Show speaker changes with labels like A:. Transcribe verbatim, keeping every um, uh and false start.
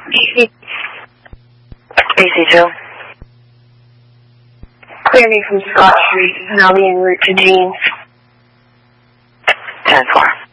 A: A C two.
B: Clear me from Scott Street, and I'll be en route to Jean's.
A: ten four.